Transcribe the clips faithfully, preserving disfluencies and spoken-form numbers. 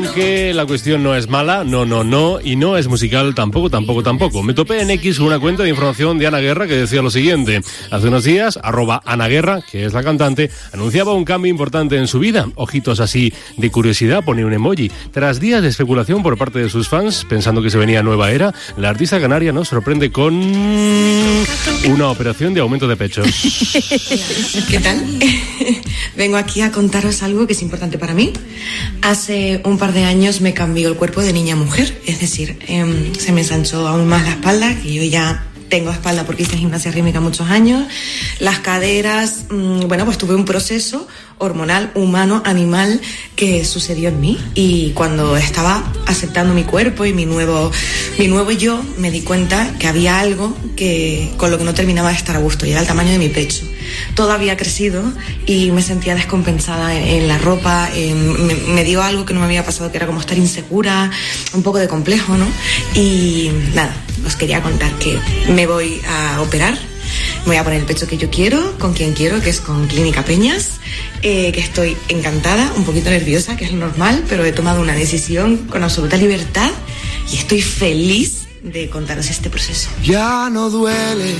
que la cuestión no es mala, no, no, no, y no es musical tampoco, tampoco, tampoco. Me topé en X una cuenta de información de Ana Guerra que decía lo siguiente. Hace unos días, arroba Ana Guerra, que es la cantante, anunciaba un cambio importante en su vida. Ojitos así de curiosidad, pone un emoji. Tras días de especulación por parte de sus fans, pensando que se venía nueva era, la artista canaria nos sorprende con una operación de aumento de pechos. ¿Qué tal? Vengo aquí a contaros algo que es importante para mí. Hace un par de años me cambió el cuerpo de niña a mujer, es decir, eh, se me ensanchó aún más la espalda, que yo ya tengo espalda porque hice gimnasia rítmica muchos años, las caderas, mmm, bueno, pues tuve un proceso hormonal, humano, animal, que sucedió en mí, y cuando estaba aceptando mi cuerpo y mi nuevo, mi nuevo yo, me di cuenta que había algo que con lo que no terminaba de estar a gusto, y era el tamaño de mi pecho. Todo había crecido y me sentía descompensada en, en la ropa, en, me, me dio algo que no me había pasado, que era como estar insegura, un poco de complejo, ¿no? Y nada, os quería contar que me voy a operar. Me voy a poner el pecho que yo quiero, con quien quiero, que es con Clínica Peñas, eh, que estoy encantada, un poquito nerviosa, que es lo normal, pero he tomado una decisión con absoluta libertad y estoy feliz de contaros este proceso. Ya no duele.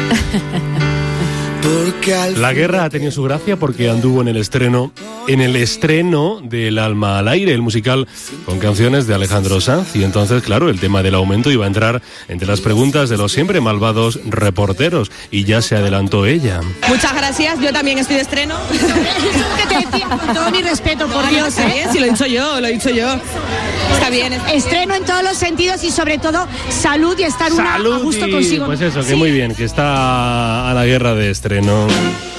La Guerra ha tenido su gracia porque anduvo en el estreno en el estreno de El alma al aire, el musical con canciones de Alejandro Sanz, y entonces, claro, el tema del aumento iba a entrar entre las preguntas de los siempre malvados reporteros, y ya se adelantó ella. Muchas gracias, yo también estoy de estreno. ¿Qué te decía? Con todo mi respeto, por no, Dios, está ¿eh? bien, si lo he dicho yo, lo he dicho yo. Está bien. Está estreno bien. En todos los sentidos y sobre todo salud y estar una Salud a gusto y, consigo. Pues eso, que sí. muy bien, que está a la Guerra de estreno.